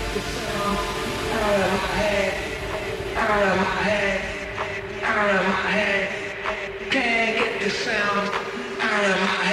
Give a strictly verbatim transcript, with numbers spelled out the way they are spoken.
the sound out of my head, out of my head, out of my head. Can't get the sound out of my head.